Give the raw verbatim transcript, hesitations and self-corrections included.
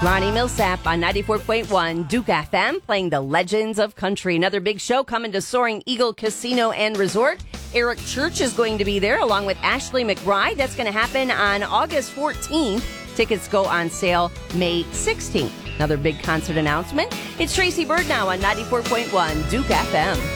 Ronnie Millsap on ninety-four point one Duke F M playing the Legends of Country. Another big show coming to Soaring Eagle Casino and Resort. Eric Church is going to be there along with Ashley McBride. That's going to happen on August fourteenth. Tickets go on sale May sixteenth. Another big concert announcement. It's Tracy Bird now on ninety-four point one Duke F M.